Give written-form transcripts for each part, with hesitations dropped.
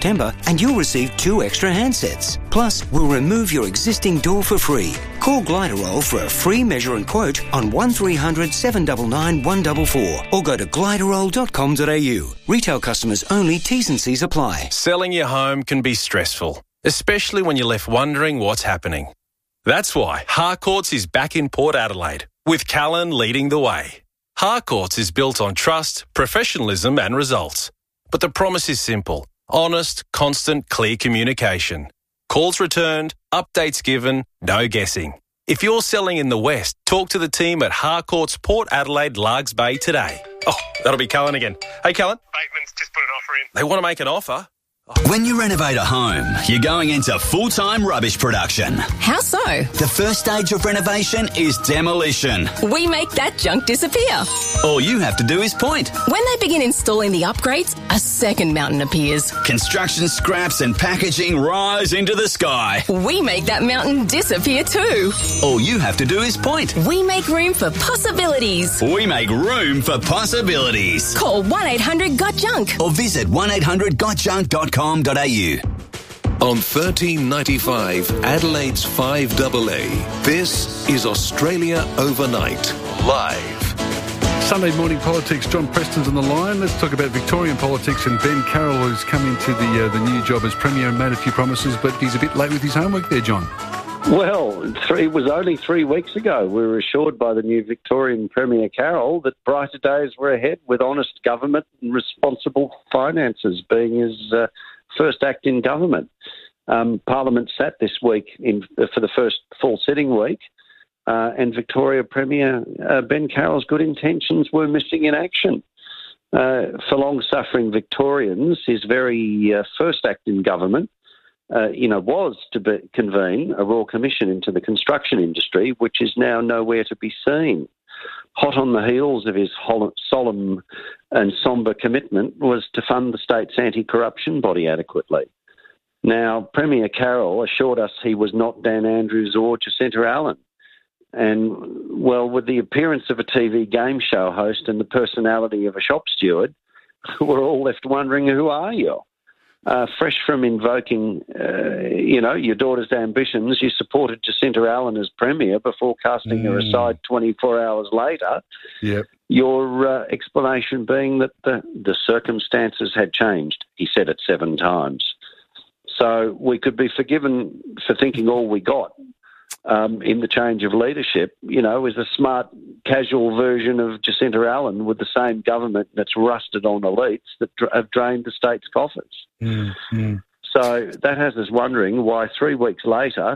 September and you'll receive 2 extra handsets. Plus, we'll remove your existing door for free. Call Gliderol for a free measure and quote on 1300 799 144 or go to gliderol.com.au. Retail customers only, T's and C's apply. Selling your home can be stressful, especially when you're left wondering what's happening. That's why Harcourts is back in Port Adelaide, with Callan leading the way. Harcourts is built on trust, professionalism and results. But the promise is simple: honest, constant, clear communication. Calls returned, updates given, no guessing. If you're selling in the West, talk to the team at Harcourts Port Adelaide Largs Bay today. Oh, that'll be Callan again. Hey, Callan. Bateman's just put an offer in. They want to make an offer? When you renovate a home, you're going into full-time rubbish production. How so? The first stage of renovation is demolition. We make that junk disappear. All you have to do is point. When they begin installing the upgrades, a second mountain appears. Construction scraps and packaging rise into the sky. We make that mountain disappear too. All you have to do is point. We make room for possibilities. We make room for possibilities. Call 1-800-GOT-JUNK or visit 1800gotjunk.com.au. On 1395 Adelaide's 5AA, this is Australia Overnight, live. Sunday morning politics. John Preston's on the line. Let's talk about Victorian politics and Ben Carroll, who's come into the new job as Premier and made a few promises, but he's a bit late with his homework there, John. Well, it was only 3 weeks ago we were assured by the new Victorian Premier Carroll that brighter days were ahead, with honest government and responsible finances being his first act in government. Parliament sat this week for the first full sitting week, and Victoria Premier Ben Carroll's good intentions were missing in action. For long-suffering Victorians, his very first act in government was to convene a Royal Commission into the construction industry, which is now nowhere to be seen. Hot on the heels of his solemn and sombre commitment was to fund the state's anti-corruption body adequately. Now, Premier Carroll assured us he was not Dan Andrews or Jacinta Allen. And, well, with the appearance of a TV game show host and the personality of a shop steward, we're all left wondering, who are you? Fresh from invoking, your daughter's ambitions, you supported Jacinta Allen as Premier before casting her aside 24 hours later. Yep. Your explanation being that the circumstances had changed. He said it 7 times. So we could be forgiven for thinking all we got in the change of leadership, is a smart, casual version of Jacinta Allen with the same government that's rusted on elites that have drained the state's coffers. Mm-hmm. So that has us wondering why 3 weeks later,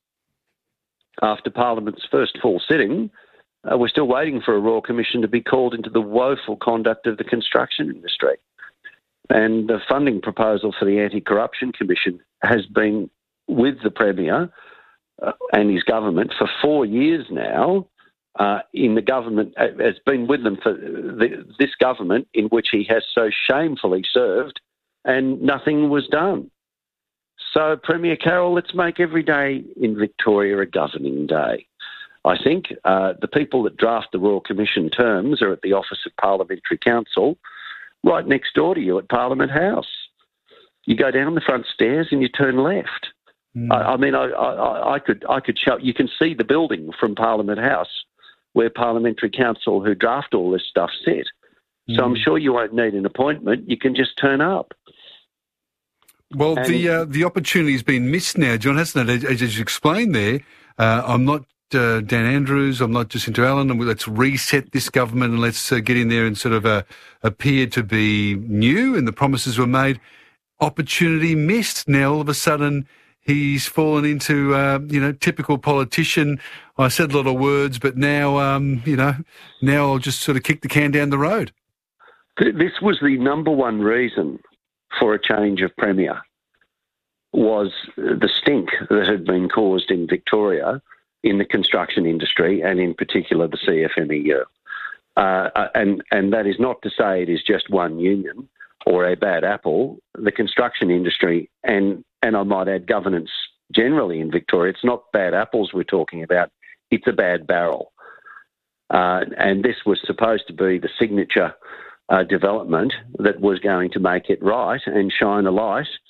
after Parliament's first full sitting, we're still waiting for a Royal Commission to be called into the woeful conduct of the construction industry. And the funding proposal for the Anti-Corruption Commission has been with the Premier and his government for 4 years now. In the government, has been with them for this government in which he has so shamefully served, and nothing was done. So, Premier Carroll, let's make every day in Victoria a governing day. I think the people that draft the Royal Commission terms are at the Office of Parliamentary Counsel, right next door to you at Parliament House. You go down the front stairs and you turn left. I could show. You can see the building from Parliament House where Parliamentary Counsel who draft all this stuff sit. So I'm sure you won't need an appointment. You can just turn up. Well, the opportunity's been missed now, John, hasn't it? As you explained there, I'm not Dan Andrews, I'm not Jacinta Allen, and let's reset this government and let's get in there and sort of appear to be new, and the promises were made. Opportunity missed. Now, all of a sudden, he's fallen into, typical politician. I said a lot of words, but now, now I'll just sort of kick the can down the road. This was the number one reason for a change of Premier, was the stink that had been caused in Victoria in the construction industry and in particular the CFMEU. And that is not to say it is just one union or a bad apple. The construction industry and I might add governance generally in Victoria, it's not bad apples we're talking about, it's a bad barrel. And this was supposed to be the signature development that was going to make it right and shine a light